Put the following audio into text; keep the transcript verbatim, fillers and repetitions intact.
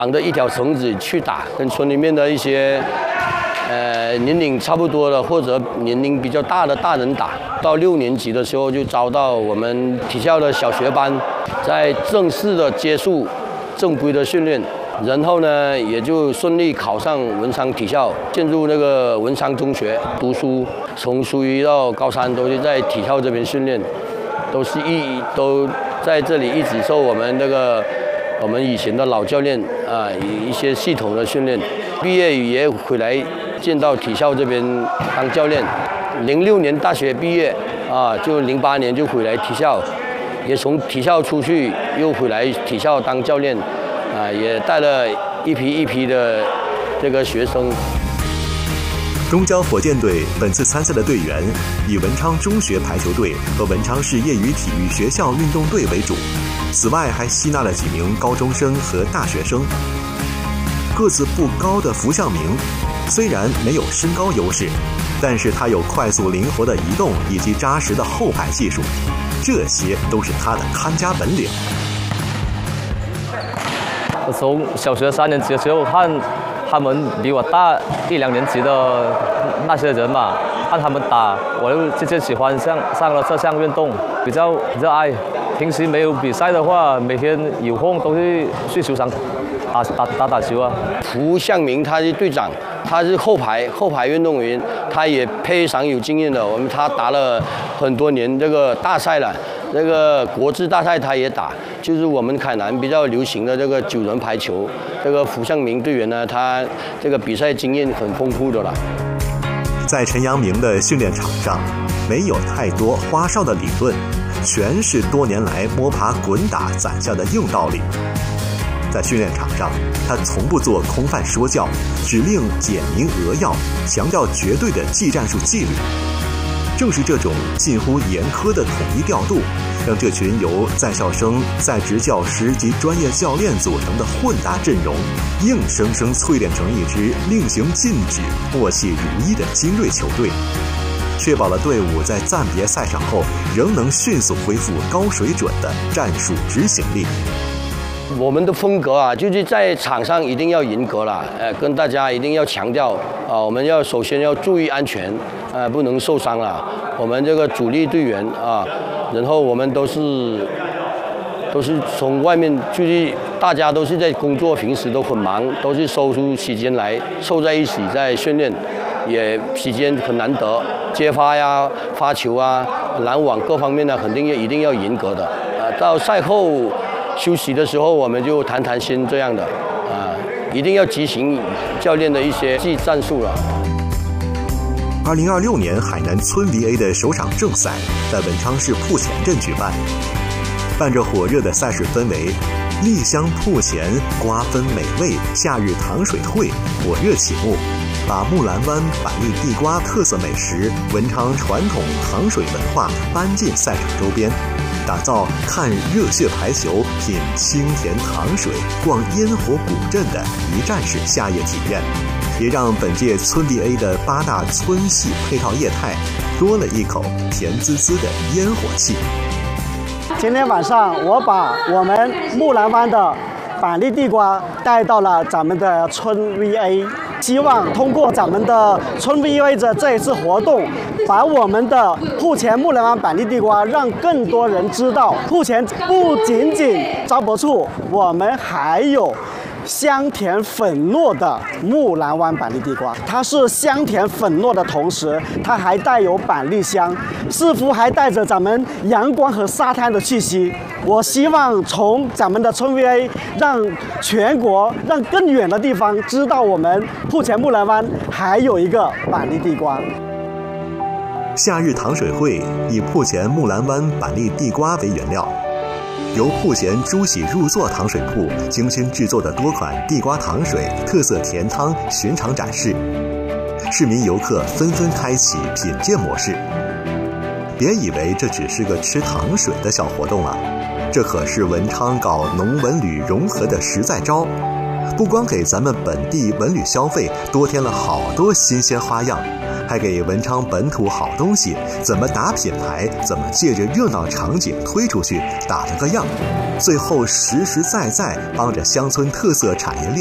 绑着一条绳子去打，跟村里面的一些呃年龄差不多的或者年龄比较大的大人打。到六年级的时候就招到我们体校的小学班，在正式的接受正规的训练，然后呢也就顺利考上文昌体校，进入那个文昌中学读书，从初一到高三都是在体校这边训练，都是一都在这里一直受我们那个。我们以前的老教练啊，以一些系统的训练，毕业也回来进到体校这边当教练。零六年大学毕业啊，就零八年就回来体校，也从体校出去又回来体校当教练，啊，也带了一批一批的这个学生。 中交火箭队本次参赛的队员以文昌中学排球队和文昌市业余体育学校运动队为主，此外还吸纳了几名高中生和大学生。个子不高的符向明虽然没有身高优势，但是他有快速灵活的移动以及扎实的后排技术，这些都是他的看家本领。 我从小学三年级的时候看他们比我大一两年级的那些人嘛，看他们打，我就渐渐喜欢上上了这项运动，比较热爱。平时没有比赛的话，每天有空都是去球场打打打打球啊。 符向明他是队长，他是后排后排运动员，他也非常有经验的。我们他打了很多年这个大赛了，这个国际大赛他也打，就是我们海南比较流行的这个九人排球。这个符向明队员呢，他这个比赛经验很丰富的了。 在陈阳明的训练场上，没有太多花哨的理论，全是多年来摸爬滚打攒下的硬道理。在训练场上，他从不做空泛说教，指令简明扼要，强调绝对的技战术纪律。正是这种近乎严苛的统一调度，让这群由在校生、在职教师及专业教练组成的混搭阵容，硬生生淬炼成一支令行禁止、默契如一的精锐球队，确保了队伍在暂别赛场后仍能迅速恢复高水准的战术执行力。 我们的风格啊，就是在场上一定要严格啦，呃，跟大家一定要强调啊，我们要首先要注意安全，呃，不能受伤了。我们这个主力队员啊，然后我们都是都是从外面，就是大家都是在工作，平时都很忙，都是抽出时间来凑在一起在训练，也时间很难得，接发呀、发球啊、拦网各方面呢，肯定也一定要严格的。呃，到赛后休息的时候，我们就谈谈心这样的，啊，一定要执行教练的一些技战术了。 二零二六年海南村 V A 的首场正赛在文昌市铺前镇举办，伴着火热的赛事氛围，丽香铺前瓜分美味夏日糖水会火热启幕，把木兰湾板栗地瓜特色美食、文昌传统糖水文化搬进赛场周边，打造看热血排球、品清甜糖水、逛烟火古镇的一站式夏夜体验，也让本届村 V A 的八大村系配套业态多了一口甜滋滋的烟火气。 今天晚上我把我们木兰湾的板栗地瓜带到了咱们的村 V A， 希望通过咱们的村 V A 的这一次活动，把我们的铺前木兰湾板栗地瓜让更多人知道，铺前不仅仅招博处，我们还有香甜粉糯的木兰湾板栗地瓜，它是香甜粉糯的同时，它还带有板栗香，似乎还带着咱们阳光和沙滩的气息。我希望从咱们的村 V A 让全国、让更远的地方知道我们铺前木兰湾还有一个板栗地瓜。 夏日糖水会以铺前木兰湾板栗地瓜为原料，由铺前朱喜入座糖水铺精心制作的多款地瓜糖水特色甜汤巡场展示，市民游客纷纷开启品鉴模式。别以为这只是个吃糖水的小活动啊，这可是文昌搞农文旅融合的实在招，不光给咱们本地文旅消费多添了好多新鲜花样， 还给文昌本土好东西怎么打品牌，怎么借着热闹场景推出去打了个样，最后实实在在帮着乡村特色产业链